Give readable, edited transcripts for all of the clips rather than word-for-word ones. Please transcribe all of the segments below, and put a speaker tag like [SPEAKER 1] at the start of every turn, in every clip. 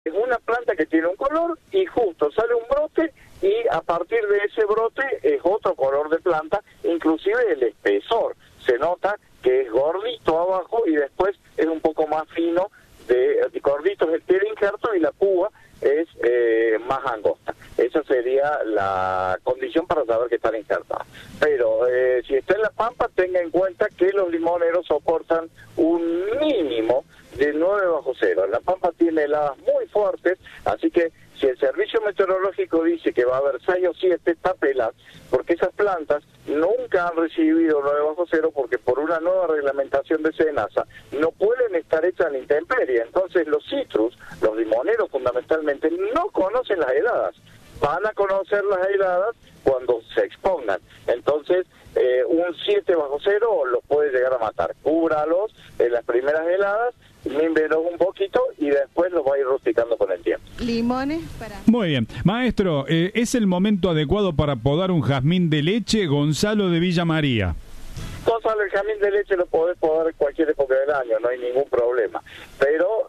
[SPEAKER 1] Es una planta que tiene un color y justo sale un brote y a partir de ese brote es otro color de planta, inclusive el espesor. Se nota que es gordito abajo y después es un poco más fino, gordito es el pie de injerto y la púa es más angosta. Esa sería la condición para saber que están injertadas. Pero si está en la pampa, tenga en cuenta que los limoneros soportan un mínimo de 9 bajo cero. La pampa tiene heladas muy fuertes, así que si el servicio meteorológico dice que va a haber 6 o 7, tápelas, porque esas plantas nunca han recibido 9 bajo cero, porque por una nueva reglamentación de SENASA no pueden estar hechas en intemperie. Entonces los citrus, los limoneros fundamentalmente, no conocen las heladas. Van a conocer las heladas cuando se expongan. Entonces, un 7 bajo cero los puede llegar a matar. Cúbralos en las primeras heladas, mímbelos un poquito y después los va a ir rusticando con el tiempo.
[SPEAKER 2] Limones para...
[SPEAKER 3] Muy bien. Maestro, ¿es el momento adecuado para podar un jazmín de leche? Gonzalo de Villa María.
[SPEAKER 1] Gonzalo, el jazmín de leche lo podés podar en cualquier época del año, no hay ningún problema. Pero,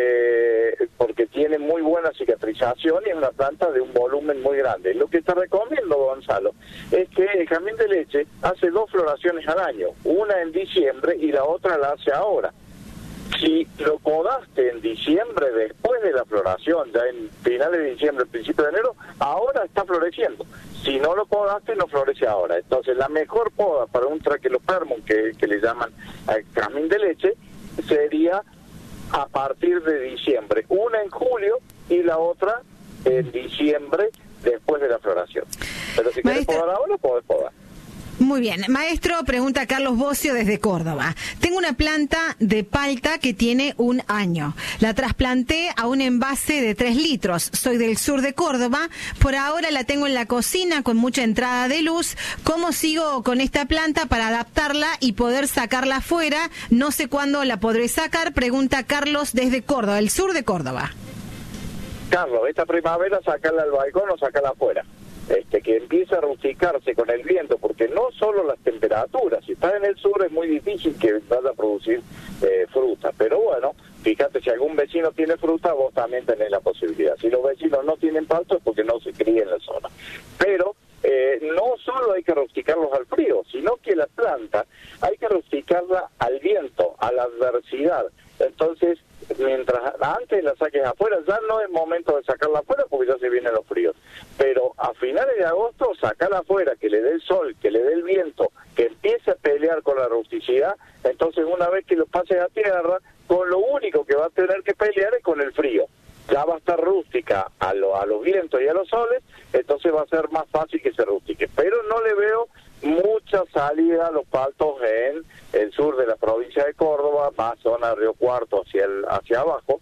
[SPEAKER 1] porque tiene muy buena cicatrización y es una planta de un volumen muy grande. Lo que te recomiendo, Gonzalo, es que el jazmín de leche hace 2 floraciones al año, una en diciembre y la otra la hace ahora. Si lo podaste en diciembre, después de la floración, ya en finales de diciembre, principio de enero, ahora está floreciendo. Si no lo podaste, no florece ahora. Entonces, la mejor poda para un traquelopermum, que le llaman jazmín de leche, sería a partir de diciembre. Una en julio y la otra en diciembre, después de la floración. Pero si quieres podar ahora, podés podar.
[SPEAKER 2] Muy bien. Maestro, pregunta Carlos Bocio desde Córdoba. Tengo una planta de palta que tiene 1 año. La trasplanté a un envase de 3 litros. Soy del sur de Córdoba. Por ahora la tengo en la cocina con mucha entrada de luz. ¿Cómo sigo con esta planta para adaptarla y poder sacarla afuera? No sé cuándo la podré sacar. Pregunta Carlos desde Córdoba, el sur de Córdoba.
[SPEAKER 1] Carlos, esta primavera sácala al balcón o sácala afuera. Que empiece a rusticarse con el viento, porque no solo las temperaturas, si estás en el sur es muy difícil que vaya a producir fruta, pero bueno, fíjate, si algún vecino tiene fruta, vos también tenés la posibilidad. Si los vecinos no tienen palto es porque no se cría en la zona. Pero no solo hay que rusticarlos al frío, sino que la planta hay que rusticarla al viento, a la adversidad. Entonces, mientras antes la saques afuera, ya no es momento de sacarla afuera porque ya se vienen los fríos. Pero a finales de agosto, sacarla afuera, que le dé el sol, que le dé el viento, que empiece a pelear con la rusticidad. Entonces, una vez que lo pases a tierra, con lo único que va a tener que pelear es con el frío. Ya va a estar rústica a los vientos y a los soles, entonces va a ser más fácil que se rustique. Pero no le veo mucha salida a los paltos en el sur de la provincia de Córdoba, más zona de Río Cuarto hacia abajo,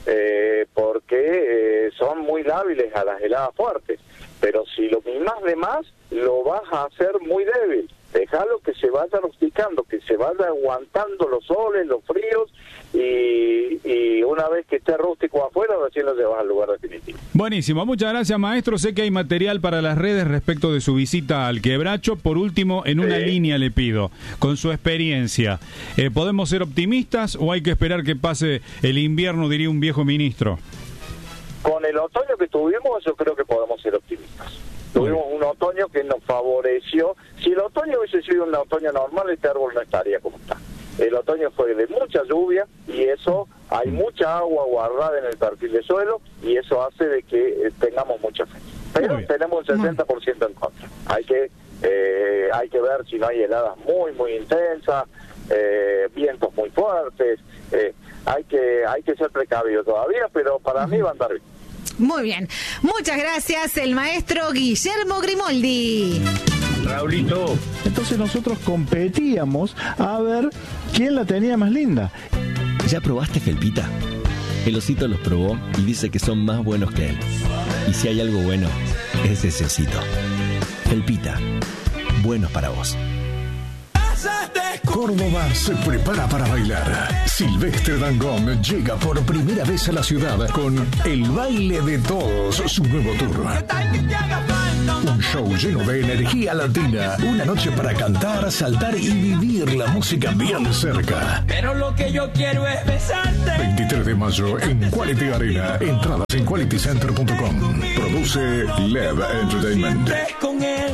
[SPEAKER 1] porque son muy lábiles a las heladas fuertes. Pero si lo mimas de más, lo vas a hacer muy débil. Déjalo que se vaya rusticando, que se vaya aguantando los soles, los fríos, y una vez que esté rústico afuera, recién lo llevas al lugar definitivo.
[SPEAKER 3] Buenísimo, muchas gracias, maestro. Sé que hay material para las redes respecto de su visita al Quebracho. Por último, en una línea le pido, con su experiencia, ¿podemos ser optimistas o hay que esperar que pase el invierno, diría un viejo ministro?
[SPEAKER 1] Con el otoño que tuvimos, yo creo que podemos ser optimistas. Tuvimos un otoño que nos favoreció. Si el otoño hubiese sido un otoño normal, este árbol no estaría como está. El otoño fue de mucha lluvia y eso, hay mucha agua guardada en el perfil de suelo y eso hace de que tengamos mucha fe. Pero tenemos un 60% en contra. Hay que ver si no hay heladas muy, muy intensas, vientos muy fuertes. Hay que ser precavido todavía, pero para mí va a andar bien.
[SPEAKER 2] Muy bien. Muchas gracias, el maestro Guillermo Grimoldi.
[SPEAKER 4] Raulito. Entonces nosotros competíamos a ver quién la tenía más linda.
[SPEAKER 5] ¿Ya probaste Felpita? El osito los probó y dice que son más buenos que él. Y si hay algo bueno, es ese osito. Felpita, buenos para vos.
[SPEAKER 6] Córdoba se prepara para bailar. Silvestre Dangond llega por primera vez a la ciudad con El Baile de Todos, su nuevo tour. Un show lleno de energía latina. Una noche para cantar, saltar y vivir la música bien cerca.
[SPEAKER 7] Pero lo que yo quiero es besarte.
[SPEAKER 6] 23 de mayo en Quality Arena. Entradas en qualitycenter.com. Produce Lev Entertainment.
[SPEAKER 7] Con él.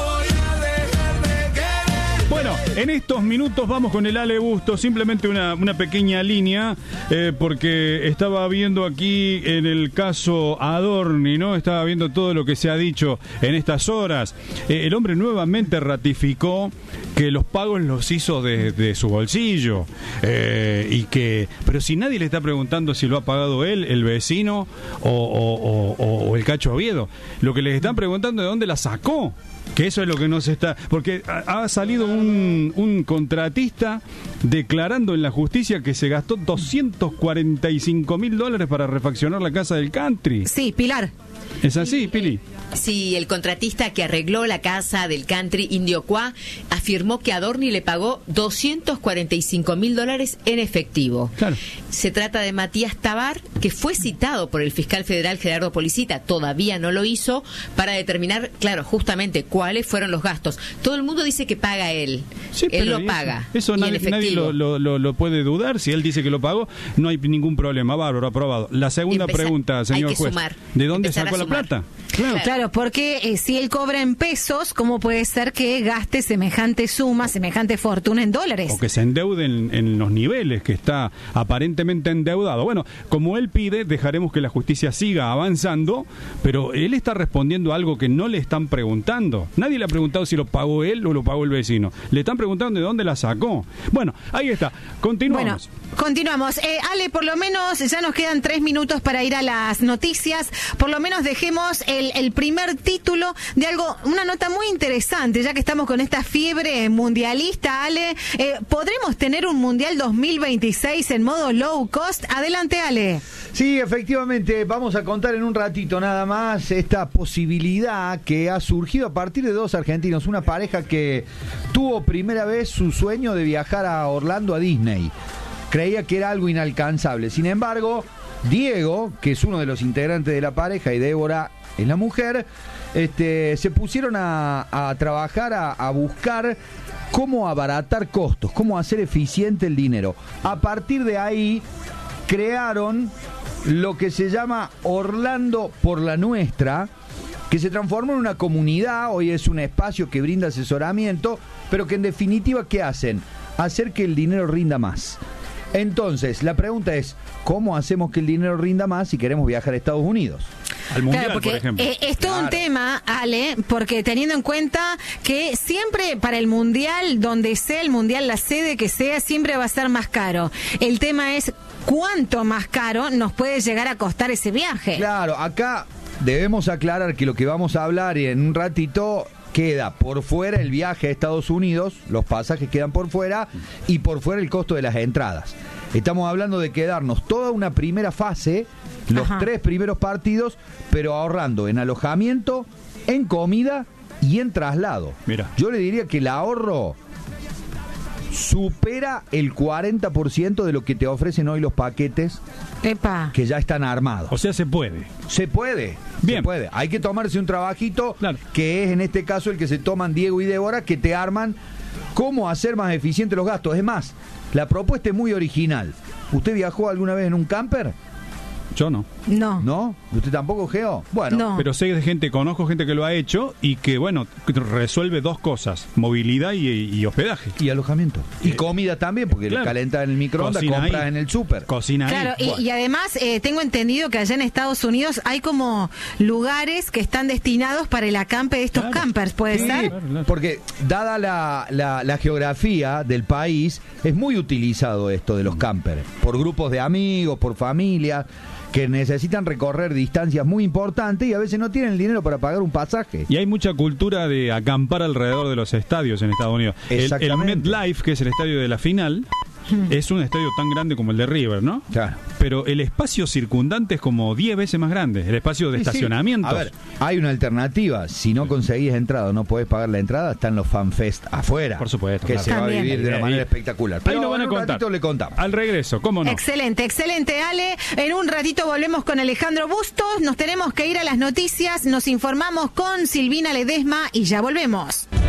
[SPEAKER 3] Bueno, en estos minutos vamos con el Ale Busto, simplemente una pequeña línea, porque estaba viendo aquí en el caso Adorni, ¿no? Estaba viendo todo lo que se ha dicho en estas horas. El hombre nuevamente ratificó que los pagos los hizo de su bolsillo, pero si nadie le está preguntando si lo ha pagado él, el vecino o el Cacho Oviedo, lo que les están preguntando es de dónde la sacó. Que eso es lo que no se está... Porque ha salido un contratista declarando en la justicia que se gastó $245.000 para refaccionar la casa del country.
[SPEAKER 2] Sí, Pilar.
[SPEAKER 3] ¿Es así, Pili?
[SPEAKER 8] Sí, el contratista que arregló la casa del country Indiocuá afirmó que Adorni le pagó $245.000 en efectivo.
[SPEAKER 3] Claro.
[SPEAKER 8] Se trata de Matías Tabar, que fue citado por el fiscal federal Gerardo Policita, todavía no lo hizo, para determinar, claro, justamente cuáles fueron los gastos. Todo el mundo dice que paga él.
[SPEAKER 3] Sí,
[SPEAKER 8] él lo paga.
[SPEAKER 3] Eso nadie lo puede dudar. Si él dice que lo pagó, no hay ningún problema. Bárbaro, aprobado. La segunda pregunta, señor juez. ¿De dónde sacó la plata?
[SPEAKER 2] Claro, porque si él cobra en pesos, ¿cómo puede ser que gaste semejante suma, semejante fortuna en dólares?
[SPEAKER 3] O que se endeude en los niveles, que está aparentemente endeudado. Bueno, como él pide, dejaremos que la justicia siga avanzando, pero él está respondiendo a algo que no le están preguntando. Nadie le ha preguntado si lo pagó él o lo pagó el vecino. Le están preguntando de dónde la sacó. Bueno, ahí está. Continuamos.
[SPEAKER 2] Bueno, continuamos. Ale, por lo menos ya nos quedan 3 minutos para ir a las noticias. Por lo menos dejemos el primer título de algo, una nota muy interesante, ya que estamos con esta fiebre mundialista, Ale. ¿Podremos tener un Mundial 2026 en modo low cost? Adelante, Ale.
[SPEAKER 9] Sí, efectivamente, vamos a contar en un ratito nada más esta posibilidad que ha surgido a partir de 2 argentinos, una pareja que tuvo primera vez su sueño de viajar a Orlando, a Disney. Creía que era algo inalcanzable. Sin embargo, Diego, que es uno de los integrantes de la pareja, y Débora es la mujer, se pusieron a trabajar, a buscar cómo abaratar costos, cómo hacer eficiente el dinero. A partir de ahí crearon lo que se llama Orlando por la Nuestra, que se transformó en una comunidad. Hoy es un espacio que brinda asesoramiento, pero que en definitiva, ¿qué hacen? Hacer que el dinero rinda más. Entonces, la pregunta es, ¿cómo hacemos que el dinero rinda más si queremos viajar a Estados Unidos?
[SPEAKER 3] Al Mundial,
[SPEAKER 2] claro, porque,
[SPEAKER 3] por ejemplo.
[SPEAKER 2] Es todo un tema, Ale, porque teniendo en cuenta que siempre para el Mundial, donde sea el Mundial, la sede que sea, siempre va a ser más caro. El tema es cuánto más caro nos puede llegar a costar ese viaje.
[SPEAKER 9] Claro, acá debemos aclarar que lo que vamos a hablar en un ratito queda por fuera el viaje a Estados Unidos, los pasajes quedan por fuera, y por fuera el costo de las entradas. Estamos hablando de quedarnos toda una primera fase, los 3 primeros partidos, pero ahorrando en alojamiento, en comida y en traslado.
[SPEAKER 3] Mira.
[SPEAKER 9] Yo le diría que el ahorro supera el 40% de lo que te ofrecen hoy los paquetes.
[SPEAKER 2] Epa.
[SPEAKER 9] Que ya están armados.
[SPEAKER 3] O sea, se puede.
[SPEAKER 9] Se puede.
[SPEAKER 3] Bien.
[SPEAKER 9] Se puede. Hay que tomarse un trabajito,
[SPEAKER 3] claro,
[SPEAKER 9] que es en este caso el que se toman Diego y Débora, que te arman cómo hacer más eficientes los gastos. Es más, la propuesta es muy original. ¿Usted viajó alguna vez en un camper?
[SPEAKER 3] Yo no.
[SPEAKER 2] No.
[SPEAKER 9] ¿No? ¿Usted tampoco, Geo? Bueno.
[SPEAKER 2] No.
[SPEAKER 3] Pero sé de gente, conozco gente que lo ha hecho y que, bueno, resuelve 2 cosas: movilidad y hospedaje.
[SPEAKER 9] Y alojamiento. Y comida también, porque claro, le calienta en el microondas, compras en el súper.
[SPEAKER 3] Cocina
[SPEAKER 2] claro,
[SPEAKER 3] ahí.
[SPEAKER 2] Y además tengo entendido que allá en Estados Unidos hay como lugares que están destinados para el acampe de estos campers, ¿puede ser?
[SPEAKER 9] Claro. Porque dada la geografía del país, es muy utilizado esto de los campers, por grupos de amigos, por familias, que necesitan recorrer distancias muy importantes y a veces no tienen el dinero para pagar un pasaje.
[SPEAKER 3] Y hay mucha cultura de acampar alrededor de los estadios en Estados Unidos. El MetLife, que es el estadio de la final, es un estadio tan grande como el de River, ¿no?
[SPEAKER 9] Claro.
[SPEAKER 3] Pero el espacio circundante es como 10 veces más grande, el espacio de estacionamientos.
[SPEAKER 9] A ver, hay una alternativa. Si no conseguís entrada o no podés pagar la entrada, están los FanFest afuera.
[SPEAKER 3] Por supuesto.
[SPEAKER 9] Que
[SPEAKER 3] claro.
[SPEAKER 9] se va a
[SPEAKER 2] También.
[SPEAKER 9] vivir de una manera espectacular.
[SPEAKER 3] Ahí
[SPEAKER 9] Pero
[SPEAKER 3] lo van a
[SPEAKER 9] en un
[SPEAKER 3] contar.
[SPEAKER 9] ratito le contamos.
[SPEAKER 3] Al regreso, ¿cómo no?
[SPEAKER 2] Excelente, excelente, Ale. En un ratito volvemos con Alejandro Bustos. Nos tenemos que ir a las noticias. Nos informamos con Silvina Ledesma y ya volvemos.